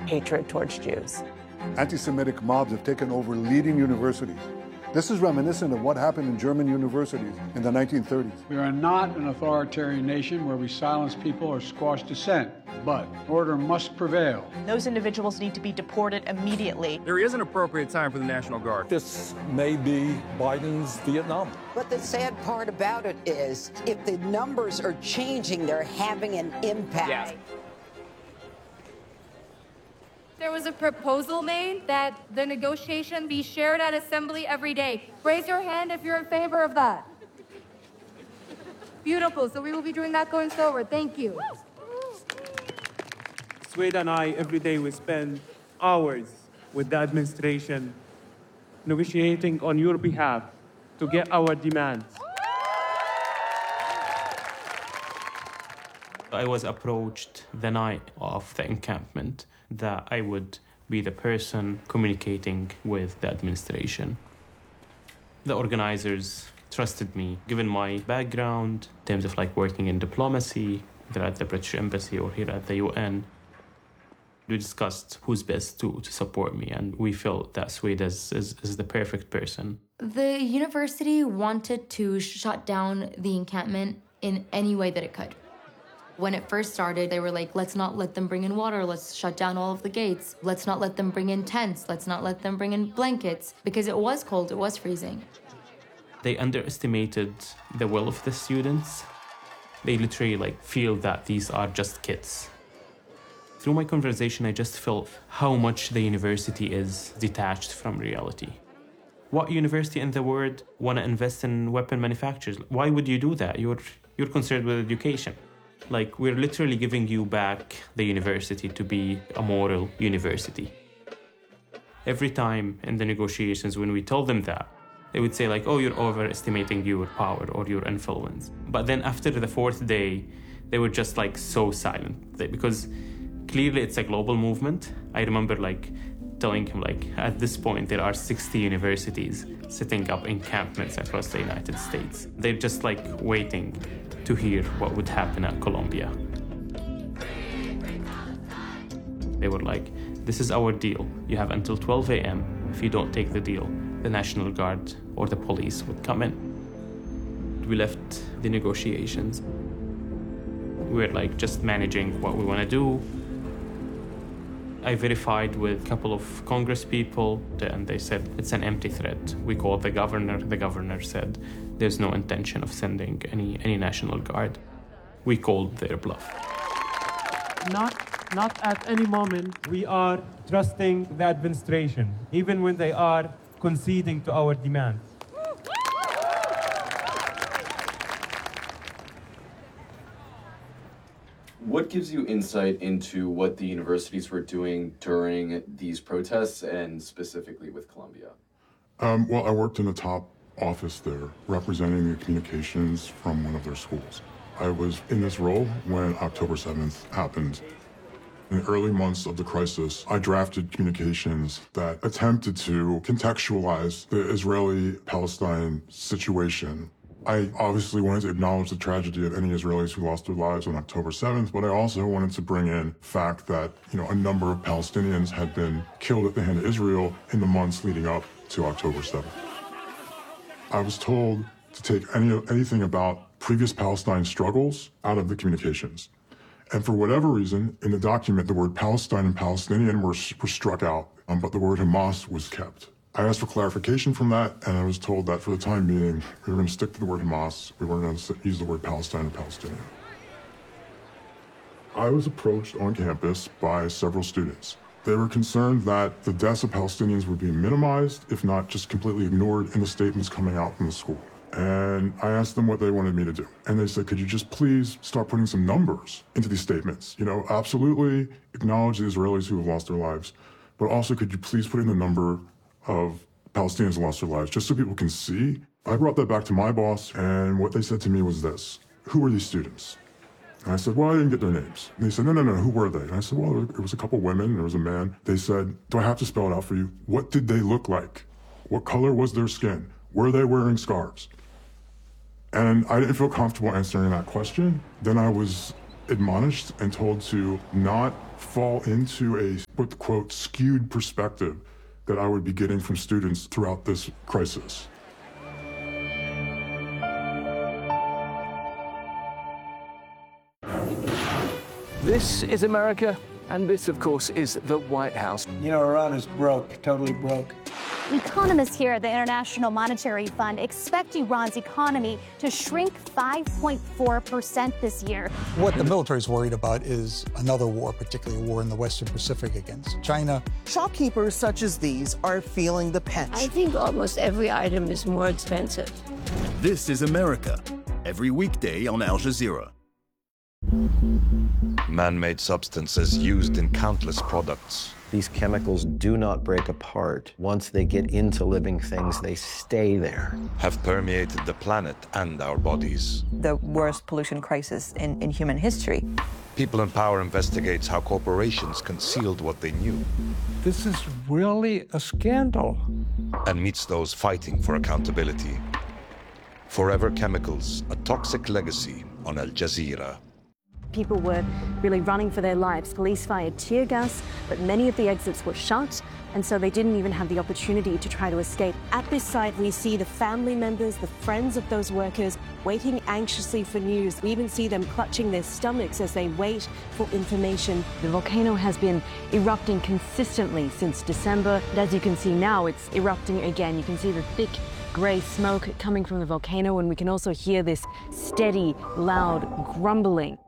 hatred towards Jews. Anti-Semitic mobs have taken over leading universities. This is reminiscent of what happened in German universities in the 1930s. We are not an authoritarian nation where we silence people or squash dissent, but order must prevail. Those individuals need to be deported immediately. There is an appropriate time for the National Guard. This may be Biden's Vietnam. But the sad part about it is, if the numbers are changing, they're having an impact. Yes. There was a proposal made that the negotiation be shared at Assembly every day. Raise your hand if you're in favor of that. Beautiful. So we will be doing that going forward. Thank you. Sweda and I, every day we spend hours with the administration negotiating on your behalf to get our demands. I was approached the night of the encampment that I would be the person communicating with the administration. The organizers trusted me, given my background in terms of like working in diplomacy, either at the British Embassy or here at the UN. We discussed who's best to support me, and we felt that Sweda is the perfect person. The university wanted to shut down the encampment in any way that it could. When it first started, they were like, let's not let them bring in water. Let's shut down all of the gates. Let's not let them bring in tents. Let's not let them bring in blankets. Because it was cold, it was freezing. They underestimated the will of the students. They literally feel that these are just kids. Through my conversation, I just felt how much the university is detached from reality. What university in the world want to invest in weapon manufacturers? Why would you do that? You're concerned with education. We're literally giving you back the university to be a moral university. Every time in the negotiations when we told them that, they would say oh, you're overestimating your power or your influence. But then after the fourth day, they were just so silent because clearly it's a global movement. I remember telling him at this point there are 60 universities setting up encampments across the United States. They're just waiting to hear what would happen at Columbia. They were this is our deal. You have until 12 a.m. If you don't take the deal, the National Guard or the police would come in. We left the negotiations. We were just managing what we want to do. I verified with a couple of Congress people, and they said it's an empty threat. We called the governor. The governor said there's no intention of sending any National Guard. We called their bluff. Not at any moment we are trusting the administration, even when they are conceding to our demands. What gives you insight into what the universities were doing during these protests and specifically with Columbia? Well, I worked in the top office there, representing the communications from one of their schools. I was in this role when October 7th happened. In the early months of the crisis, I drafted communications that attempted to contextualize the Israeli-Palestine situation. I obviously wanted to acknowledge the tragedy of any Israelis who lost their lives on October 7th, but I also wanted to bring in the fact that, a number of Palestinians had been killed at the hand of Israel in the months leading up to October 7th. I was told to take anything about previous Palestine struggles out of the communications. And for whatever reason, in the document, the word Palestine and Palestinian were struck out, but the word Hamas was kept. I asked for clarification from that, and I was told that for the time being, we were going to stick to the word Hamas. We weren't going to use the word Palestine and Palestinian. I was approached on campus by several students. They were concerned that the deaths of Palestinians would be minimized, if not just completely ignored in the statements coming out from the school. And I asked them what they wanted me to do. And they said, could you just please start putting some numbers into these statements? Absolutely acknowledge the Israelis who have lost their lives, but also could you please put in the number of Palestinians who lost their lives, just so people can see. I brought that back to my boss, and what they said to me was this: who were these students? And I said, well, I didn't get their names. And they said, no, who were they? And I said, well, it was a couple women, there was a man. They said, do I have to spell it out for you? What did they look like? What color was their skin? Were they wearing scarves? And I didn't feel comfortable answering that question. Then I was admonished and told to not fall into a, quote, skewed perspective that I would be getting from students throughout this crisis. This is America, and this, of course, is the White House. You know, Iran is broke, totally broke. Economists here at the International Monetary Fund expect Iran's economy to shrink 5.4% this year. What the military is worried about is another war, particularly a war in the Western Pacific against China. Shopkeepers such as these are feeling the pinch. I think almost every item is more expensive. This is America, every weekday on Al Jazeera. Man-made substances used in countless products. These chemicals do not break apart. Once they get into living things, they stay there. Have permeated the planet and our bodies. The worst pollution crisis in human history. People in Power investigates how corporations concealed what they knew. This is really a scandal. And meets those fighting for accountability. Forever Chemicals, a toxic legacy on Al Jazeera. People were really running for their lives. Police fired tear gas, but many of the exits were shut, and so they didn't even have the opportunity to try to escape. At this site, we see the family members, the friends of those workers, waiting anxiously for news. We even see them clutching their stomachs as they wait for information. The volcano has been erupting consistently since December. And as you can see now, it's erupting again. You can see the thick grey smoke coming from the volcano, and we can also hear this steady, loud grumbling.